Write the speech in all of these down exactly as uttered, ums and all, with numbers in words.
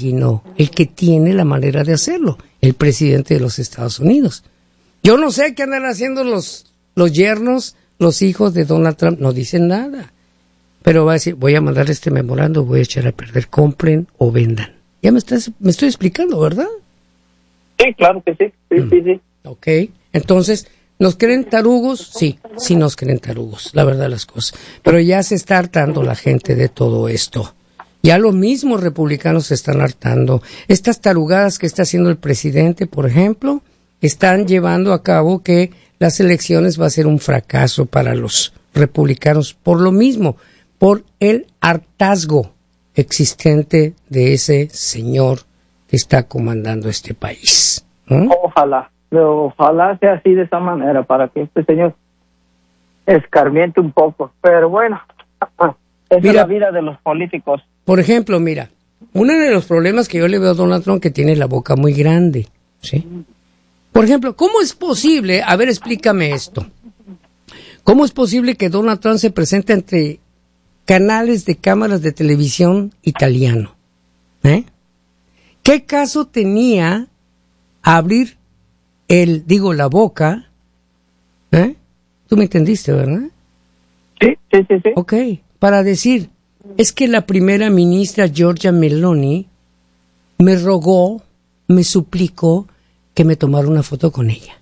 originó, el que tiene la manera de hacerlo, el presidente de los Estados Unidos. Yo no sé qué andan haciendo los, los yernos, los hijos de Donald Trump, no dicen nada. Pero va a decir, voy a mandar este memorando, voy a echar a perder, compren o vendan. Ya me estás, me estoy explicando, ¿verdad? Sí, claro que sí, sí, mm. sí, sí. Ok, entonces, ¿nos creen tarugos? Sí, sí nos creen tarugos, la verdad de las cosas. Pero ya se está hartando la gente de todo esto. Ya los mismos republicanos se están hartando. Estas tarugadas que está haciendo el presidente, por ejemplo, están llevando a cabo que las elecciones va a ser un fracaso para los republicanos por lo mismo, por el hartazgo existente de ese señor que está comandando este país. ¿Mm? Ojalá, pero ojalá sea así de esa manera para que este señor escarmiente un poco. Pero bueno, esa mira, es la vida de los políticos. Por ejemplo, mira, uno de los problemas que yo le veo a Donald Trump que tiene la boca muy grande, ¿sí? Por ejemplo, ¿cómo es posible? A ver, explícame esto. ¿Cómo es posible que Donald Trump se presente entre canales de cámaras de televisión italiano? ¿Eh? ¿Qué caso tenía abrir el, digo, la boca? ¿Eh? Tú me entendiste, ¿verdad? Sí, sí, sí, sí. Ok, para decir, es que la primera ministra Giorgia Meloni me rogó, me suplicó que me tomara una foto con ella.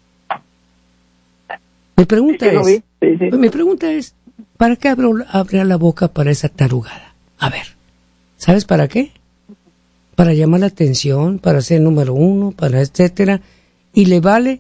Mi pregunta sí, es, sí, sí. mi pregunta es, ¿para qué abro, abrir la boca para esa tarugada? A ver, ¿sabes para qué? Para llamar la atención, para ser número uno, para etcétera, y le vale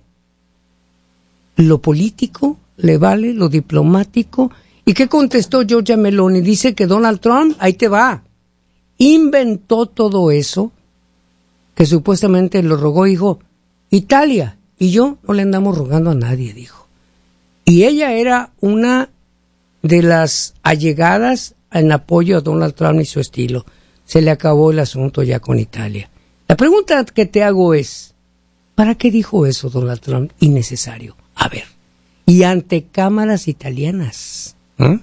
lo político, le vale lo diplomático. ¿Y qué contestó Giorgia Meloni? Dice que Donald Trump, ahí te va, inventó todo eso, que supuestamente lo rogó, dijo, Italia, y yo no le andamos rogando a nadie, dijo. Y ella era una de las allegadas en apoyo a Donald Trump y su estilo. Se le acabó el asunto ya con Italia. La pregunta que te hago es, ¿para qué dijo eso Donald Trump? Innecesario. A ver, y ante cámaras italianas. ¿Eh?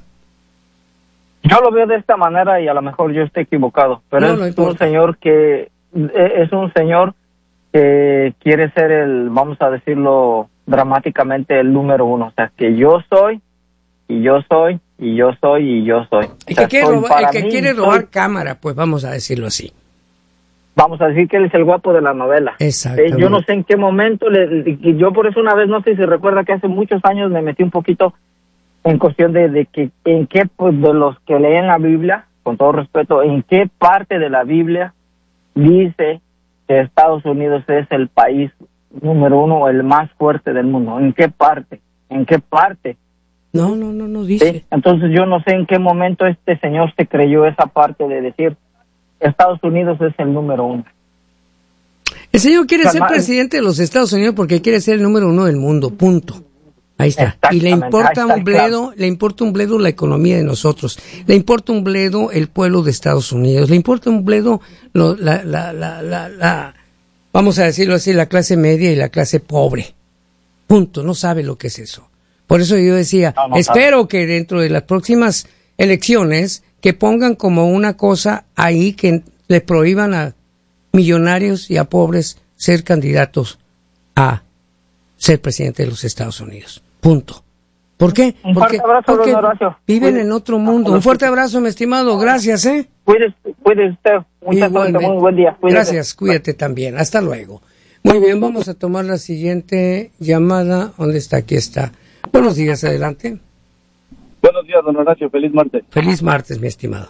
Yo lo veo de esta manera y a lo mejor yo estoy equivocado, pero no, es no un señor que es un señor que quiere ser el, vamos a decirlo dramáticamente, el número uno. O sea, que yo soy, y yo soy, y yo soy, y yo soy. El o sea, que quiere soy, robar, el que mí, quiere robar soy, cámara, pues vamos a decirlo así. Vamos a decir que él es el guapo de la novela. Exactamente. Eh, yo no sé en qué momento, le, yo por eso una vez, no sé si recuerda que hace muchos años me metí un poquito en cuestión de, de que en qué, pues de los que leen la Biblia, con todo respeto, en qué parte de la Biblia dice que Estados Unidos es el país número uno o el más fuerte del mundo. ¿En qué parte? ¿En qué parte? No, no, no, no dice. ¿Sí? Entonces yo no sé en qué momento este señor se creyó esa parte de decir Estados Unidos es el número uno. El señor quiere ser presidente de los Estados Unidos porque quiere ser el número uno del mundo, punto. Ahí está. Y le importa un bledo, claro. le importa un bledo la economía de nosotros. Le importa un bledo el pueblo de Estados Unidos. Le importa un bledo lo, la, la, la, la, la, vamos a decirlo así, la clase media y la clase pobre. Punto. No sabe lo que es eso. Por eso yo decía, no, no espero sabe. que dentro de las próximas elecciones que pongan como una cosa ahí que le prohíban a millonarios y a pobres ser candidatos a ser presidente de los Estados Unidos. Punto. ¿Por qué? Un porque, fuerte abrazo, porque don Horacio. viven Cuide. en otro mundo. Un fuerte abrazo, mi estimado. Gracias, ¿eh? Cuídese, cuídese usted. Muchas gracias. Muy buen día. Cuídese. Gracias, cuídate también. Hasta luego. Muy bien, vamos a tomar la siguiente llamada. ¿Dónde está? Aquí está. Buenos días, adelante. Buenos días, don Horacio. Feliz martes. Feliz martes, mi estimado.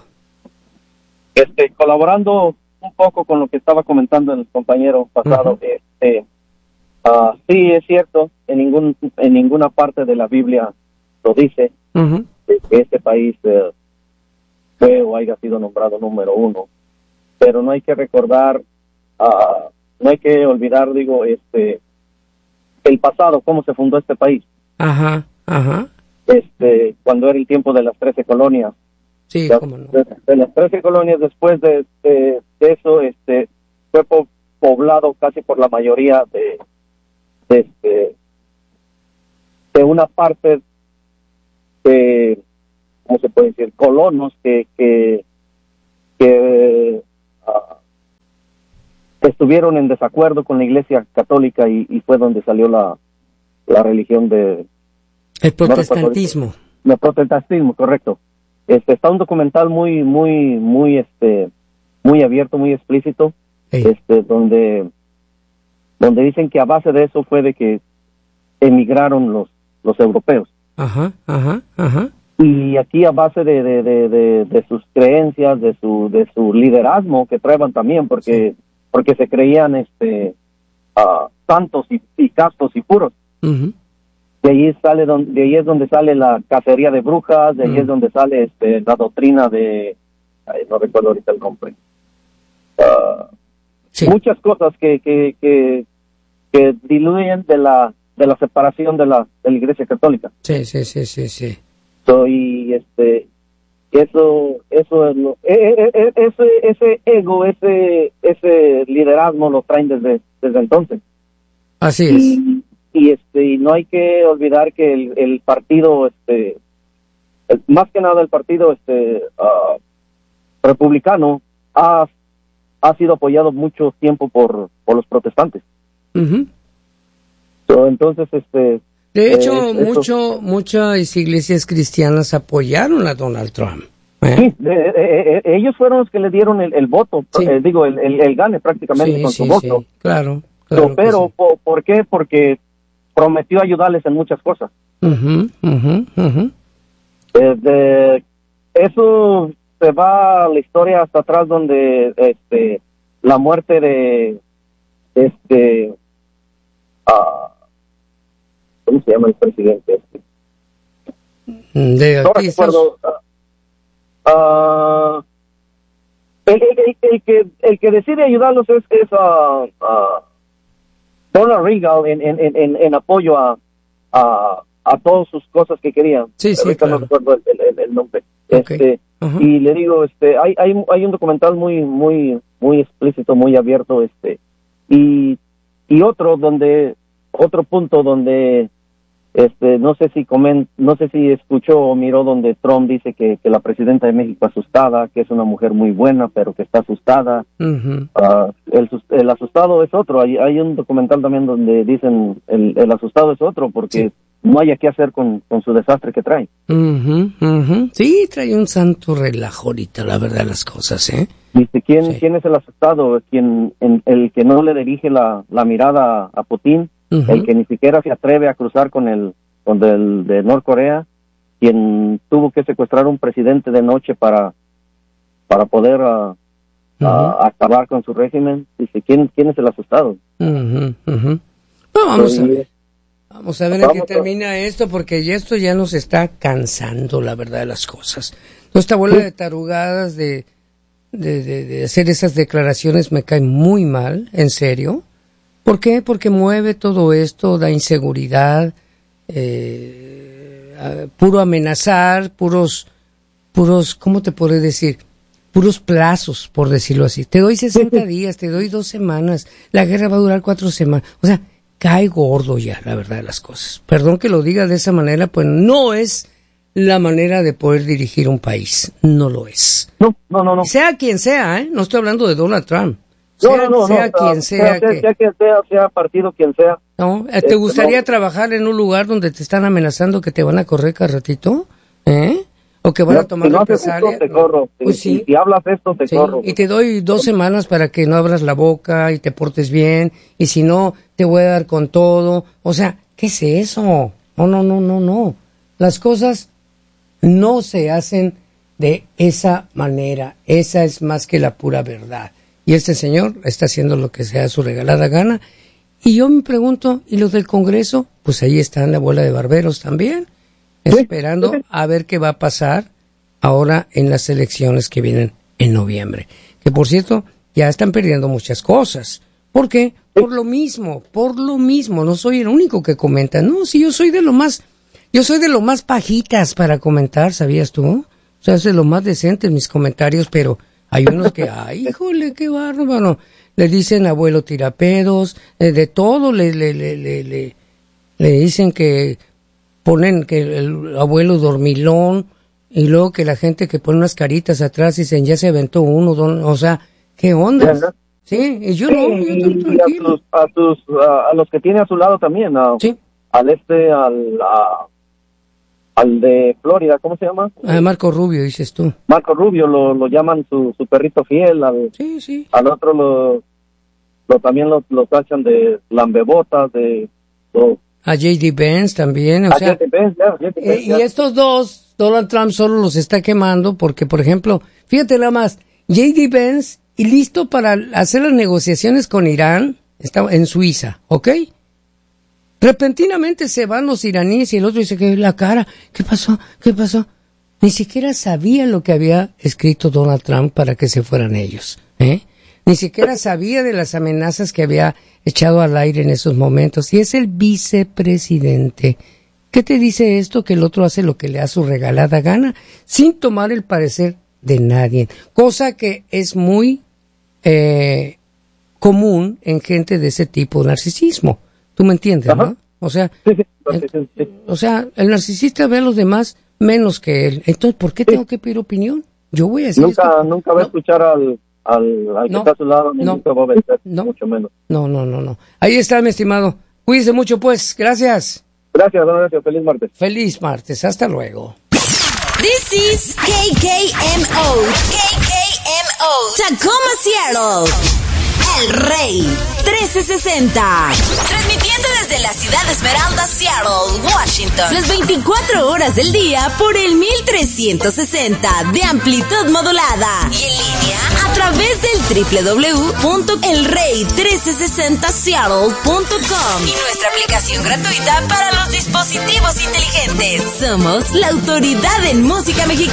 Este, colaborando un poco con lo que estaba comentando el compañero pasado, uh-huh. este... Uh, sí, es cierto, en ningún en ninguna parte de la Biblia lo dice, uh-huh. que este país eh, fue o haya sido nombrado número uno, pero no hay que recordar, uh, no hay que olvidar, digo, este, el pasado, cómo se fundó este país. Ajá, ajá. Este, cuando era el tiempo de las trece colonias. Sí, de, cómo no. De, de las trece colonias, después de, de, de eso, este, fue po- poblado casi por la mayoría de De, de, de una parte de, ¿cómo se puede decir? Colonos que que, que uh, estuvieron en desacuerdo con la Iglesia Católica y, y fue donde salió la, la religión de... El protestantismo. No, el protestantismo, correcto. Este, está un documental muy, muy, muy, este, muy abierto, muy explícito, hey. este, donde, donde dicen que a base de eso fue de que emigraron los, los europeos. Ajá, ajá, ajá. Y aquí a base de, de, de, de, de sus creencias, de su, de su liderazgo que traían también, porque, sí. porque se creían, este, uh, santos y, y castos y puros. Uh-huh. De ahí sale donde, de ahí es donde sale la cacería de brujas, de ahí mm. es donde sale este, la doctrina de, ay, no recuerdo ahorita el nombre, uh, sí. muchas cosas que, que, que, que diluyen de la, de la separación de la, de la Iglesia Católica. Sí, sí, sí, sí, sí. So, y este, eso, eso es lo, e, e, e, ese, ese ego, ese, ese liderazgo lo traen desde, desde entonces. Así es. Y, y este y no hay que olvidar que el, el partido este el, más que nada el partido este uh, republicano ha ha sido apoyado mucho tiempo por por los protestantes. Uh-huh. So, entonces este de hecho eh, mucho eso, muchas iglesias cristianas apoyaron a Donald Trump. ¿eh? Sí, de, de, de, de, ellos fueron los que le dieron el, el voto, sí. eh, digo el, el, el gane prácticamente sí, con sí, su voto. Sí, claro. claro so, pero sí. ¿por, ¿por qué? Porque prometió ayudarles en muchas cosas. Uh-huh, uh-huh, uh-huh. Desde eso se va la historia hasta atrás donde este la muerte de este uh, ¿cómo se llama el presidente? De no recuerdo. Uh, uh, el, el, el que el que decide ayudarlos es, es uh, uh, Donald Reagan en, en, en, en apoyo a, a a todas sus cosas que querían. Sí, sí, claro. No recuerdo el, el, el nombre. Okay. Este, uh-huh. Y le digo, este, hay, hay, hay un documental muy, muy, muy explícito, muy abierto, este, y, y otro donde, otro punto donde, este, no sé si coment, no sé si escuchó o miró donde Trump dice que, que la presidenta de México asustada, que es una mujer muy buena, pero que está asustada. Uh-huh. Uh, el, el asustado es otro. Hay, hay un documental también donde dicen el, el asustado es otro, porque sí. no haya qué hacer con, con su desastre que trae. Uh-huh, uh-huh. Sí, trae un santo relajo ahorita, la verdad, las cosas, ¿eh? Dice, ¿quién, sí. ¿quién es el asustado? Quien, en, el que no le dirige la, la mirada a Putin, uh-huh. el que ni siquiera se atreve a cruzar con el, con el de Norcorea, quien tuvo que secuestrar a un presidente de noche para, para poder uh, uh-huh. uh, acabar con su régimen. Dice, ¿quién, quién es el asustado? Uh-huh, uh-huh. No, vamos so, a ver. Vamos a ver en qué termina esto, porque ya esto ya nos está cansando, la verdad de las cosas. Toda esta bola de tarugadas de, de, de, de hacer esas declaraciones me cae muy mal, en serio. ¿Por qué? Porque mueve todo esto, da inseguridad, eh, puro amenazar, puros, puros, ¿cómo te podré decir? Puros plazos, por decirlo así. Te doy sesenta días, te doy dos semanas, la guerra va a durar cuatro semanas. O sea, cae gordo ya, la verdad de las cosas. Perdón que lo diga de esa manera, pues no es la manera de poder dirigir un país. No lo es. No, no, no. no. Sea quien sea, ¿eh? No estoy hablando de Donald Trump. Sea, no, no, no. Sea no, quien sea. Sea, que... sea quien sea, sea partido quien sea. ¿No? ¿Te gustaría este, no. trabajar en un lugar donde te están amenazando que te van a correr cada ratito? ¿Eh? ¿O que van no, a tomar si no represalia? Te corro. Pues si, sí. si hablas esto, te sí. corro. Y te doy dos semanas para que no abras la boca y te portes bien. Y si no, te voy a dar con todo. O sea, ¿qué es eso? No, no, no, no, no. Las cosas no se hacen de esa manera. Esa es más que la pura verdad. Y este señor está haciendo lo que sea su regalada gana. Y yo me pregunto, ¿y los del Congreso? Pues ahí están la bola de barberos también, esperando a ver qué va a pasar ahora en las elecciones que vienen en noviembre. Que por cierto, ya están perdiendo muchas cosas. ¿Por qué? Por lo mismo, por lo mismo. No soy el único que comenta. No, si yo soy de lo más, yo soy de lo más pajitas para comentar, ¿sabías tú? O sea, es de lo más decente en mis comentarios, pero hay unos que, ay, híjole, qué bárbaro. Le dicen abuelo tirapedos, eh, de todo le, le, le, le, le, le dicen que ponen que el abuelo dormilón, y luego que la gente que pone unas caritas atrás dicen, ya se aventó uno, don, o sea, ¿qué onda? Sí, y yo Sí, no, yo estoy y a, tranquilo. sus, a, sus, a, a los que tiene a su lado también, a, Sí, al este, al, a- al de Florida, ¿cómo se llama? a Marco Rubio, dices tú. Marco Rubio, lo, lo llaman su, su perrito fiel, al, Sí, sí. al otro lo, lo también lo, lo tachan de lambebotas, de... Lo, A J D Vance también, o a sea, J D Vance, ya, J D eh, Vance, y ya. estos dos, Donald Trump solo los está quemando porque, por ejemplo, fíjate nada más, J D Vance, y listo para hacer las negociaciones con Irán, está en Suiza, ¿ok? Repentinamente se van los iraníes y el otro dice que la cara, ¿qué pasó? ¿Qué pasó? Ni siquiera sabía lo que había escrito Donald Trump para que se fueran ellos, ¿eh? Ni siquiera sabía de las amenazas que había echado al aire en esos momentos. Y es el vicepresidente. ¿Qué te dice esto? Que el otro hace lo que le da su regalada gana, sin tomar el parecer de nadie. Cosa que es muy eh, común en gente de ese tipo de narcisismo. ¿Tú me entiendes, Ajá. no? O sea, Sí, sí, el, sí, sí. o sea, el narcisista ve a los demás menos que él. Entonces, ¿por qué tengo que pedir opinión? Yo voy a decir Nunca, esto. nunca va a No. escuchar al, al, al que No. está a su lado, ni No. nunca va a vencer, No. mucho menos. No, no, no, no. Ahí está, mi estimado. Cuídese mucho, pues. Gracias. Gracias, don Horacio, feliz martes. Feliz martes. Hasta luego. This is K K M O. K K M O. Tacoma, Seattle. El Rey trece sesenta. Transmitiendo desde la ciudad de Esmeralda, Seattle, Washington. Las veinticuatro horas del día por el mil trescientos sesenta de amplitud modulada. Y en línea a través del doble u doble u doble u punto el rey trece sesenta seattle punto com. Y nuestra aplicación gratuita para los dispositivos inteligentes. Somos la autoridad en música mexicana.